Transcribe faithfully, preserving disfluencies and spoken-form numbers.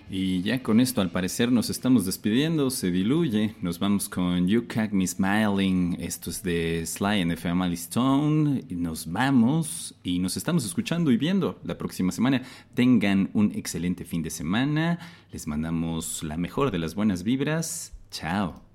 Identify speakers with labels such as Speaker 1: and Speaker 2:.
Speaker 1: Y ya con esto al parecer nos estamos despidiendo, se diluye. Nos vamos con You Caught Me Smiling, esto es de Sly and the Family Stone. Y nos vamos y nos estamos escuchando y viendo la próxima semana. Tengan un excelente fin de semana, les mandamos la mejor de las buenas vibras. Chao.